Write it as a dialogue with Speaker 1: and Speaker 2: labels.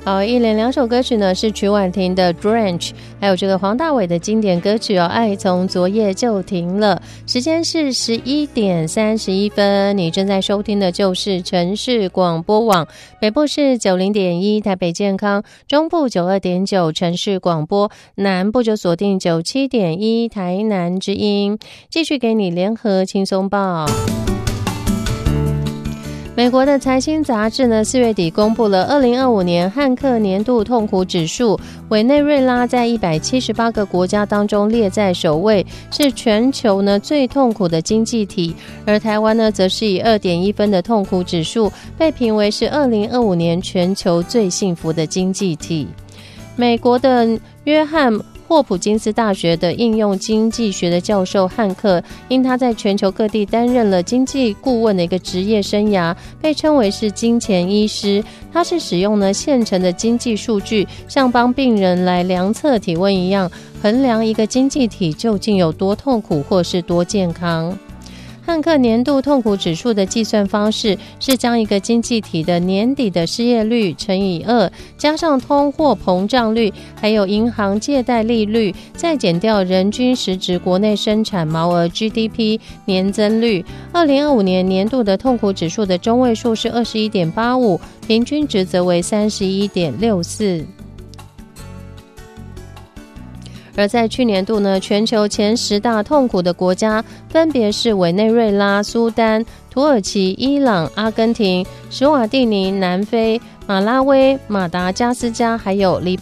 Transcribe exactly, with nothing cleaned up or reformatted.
Speaker 1: 好，一连两首歌曲呢是曲婉婷的 Drench， 还有这个黄大炜的经典歌曲哦，爱从昨夜就停了。时间是十一点三十一分，你正在收听的就是城市广播网，北部是九零点一台北健康，中部九二点九城市广播，南部就锁定九七点一台南之音。继续给你联合轻松报。美国的财新杂志呢，四月底公布了二零二五年汉克年度痛苦指数，委内瑞拉在一百七十八个国家当中列在首位，是全球呢最痛苦的经济体。而台湾呢，则是以 二点一分的痛苦指数，被评为是二零二五年全球最幸福的经济体。美国的约翰霍普金斯大学的应用经济学的教授汉克，因他在全球各地担任了经济顾问的一个职业生涯，被称为是金钱医师。他是使用呢现成的经济数据，像帮病人来量测体温一样，衡量一个经济体究竟有多痛苦或是多健康。汉克年度痛苦指数的计算方式是将一个经济体的年底的失业率乘以二，加上通货膨胀率，还有银行借贷利率，再减掉人均实质国内生产毛额 G D P 年增率。二零二五年年度的痛苦指数的中位数是 二十一点八五， 平均值则为 三十一点六四。而在去年度呢，全球前十大痛苦的国家分别是委内瑞拉、苏丹、土耳其、伊朗、阿根廷、史瓦蒂尼、南非、马拉维、马达加斯加还有黎